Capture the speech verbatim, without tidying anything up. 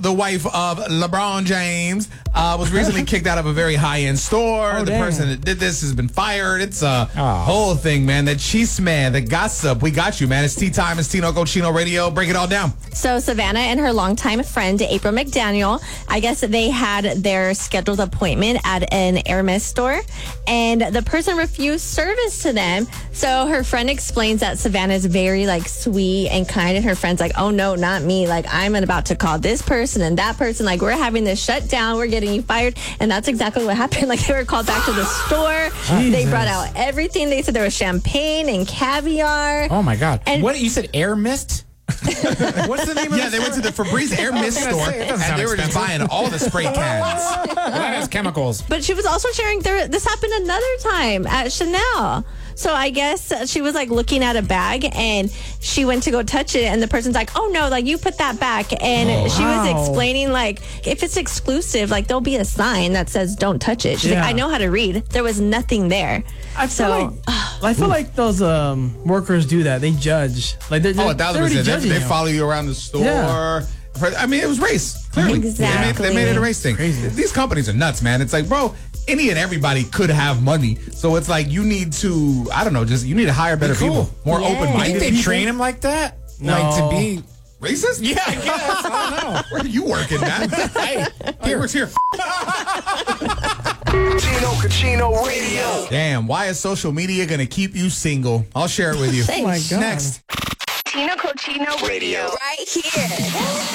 the wife of LeBron James, uh, was recently kicked out of a very high-end store. Oh, the dang. person that did this has been fired. It's a Oh. whole thing, man. The chisme, the gossip. We got you, man. It's tea time. It's Tino Cochino Radio. Break it all down. So Savannah and her longtime friend, April McDaniel, I guess they had their scheduled appointment at an Hermes store, and the person refused service to them. So her friend explains that Savannah is very, like, sweet and kind, and her friend's like, oh, no, not me. Like, I'm about to call this person and that person. Like, we're having this shut down. We're getting you fired. And that's exactly what happened. Like, they were called back to the store. They brought out everything. They said there was champagne and caviar. Oh, my God. And- what? You said air mist? What's the name of Yeah, the they went to the Febreze Air Mist I was gonna store, say, it doesn't and sound they were just expensive. buying all the spray cans. That has chemicals. But she was also sharing there. This happened another time at Chanel. So I guess she was like looking at a bag and she went to go touch it, and the person's like, "Oh no, like you put that back." And Oh, she was wow. explaining like if it's exclusive, like there'll be a sign that says "Don't touch it." She's Yeah. like, "I know how to read." There was nothing there. I feel So like I feel like those um, workers do that. They judge. Like they're, Oh, they're, a thousand they're already percent. They, judging they you. follow you around the store. Yeah. For- I mean, it was race. Clearly. Exactly. They made, they made it a race thing. Crazy. These companies are nuts, man. It's like, bro, any and everybody could have money. So it's like you need to, I don't know, just you need to hire better Cool. people. More Yeah. I open-minded think they people. train him like that? No. Like to be... Racist? Yeah, I guess. I don't know. Where are you working, man? Hey, He works here. Tino Cochino Radio. Damn, why is social media going to keep you single? I'll share it with you. Thanks. Oh my God. Next. Tino Cochino Radio. right here.